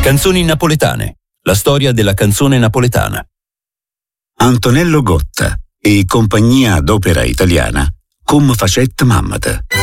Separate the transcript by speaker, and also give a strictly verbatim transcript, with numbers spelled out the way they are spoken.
Speaker 1: Canzoni napoletane. La storia della canzone napoletana.
Speaker 2: Antonello Gotta e compagnia d'opera italiana Cum facet Mammata.